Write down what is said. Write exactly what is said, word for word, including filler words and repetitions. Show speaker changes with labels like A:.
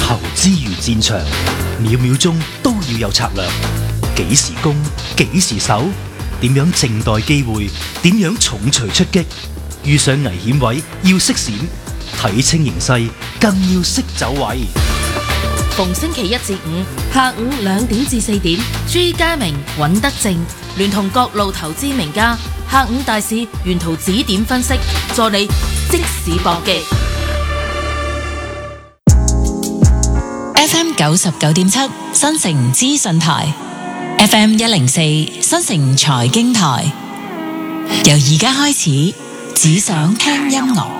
A: 投資如戰場，秒秒鐘都要有策略。幾時攻，幾時守，點樣靜待機會，點樣重錘出擊。遇上危險位要識閃，睇清形勢更要識走位。
B: 逢星期一至五下午兩點至四點，朱家明、尹德正聯同各路投資名家，下午大市沿途指點分析，助你即時搏擊。
C: F M 九十九點七新城資訊台 ，F M 一零四新城財經台，由而家開始，只想聽音樂。